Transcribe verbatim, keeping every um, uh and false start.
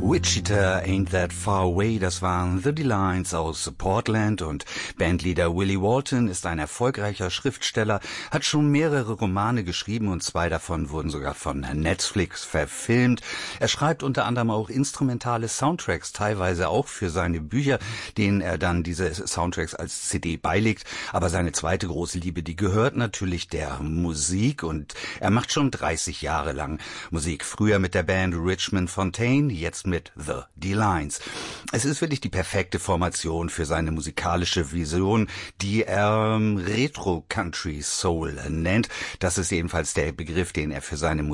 Wichita Ain't That Far Away, das waren The Delines aus Portland, und Bandleader Willie Walton ist ein erfolgreicher Schriftsteller, hat schon mehrere Romane geschrieben und zwei davon wurden sogar von Netflix verfilmt. Er schreibt unter anderem auch instrumentale Soundtracks, teilweise auch für seine Bücher, denen er dann diese Soundtracks als C D beilegt. Aber seine zweite große Liebe, die gehört natürlich der Musik, und er macht schon dreißig Jahre lang Musik. Früher mit der Band Richmond Fontaine, jetzt mit The Delines. Es ist wirklich die perfekte Formation für seine musikalische Vision, die er ähm, Retro Country Soul nennt. Das ist jedenfalls der Begriff, den er für seine Musik